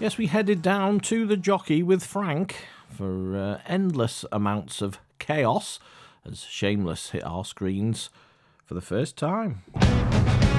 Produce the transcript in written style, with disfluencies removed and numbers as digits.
Yes, we headed down to the Jockey with Frank for endless amounts of chaos as Shameless hit our screens for the first time.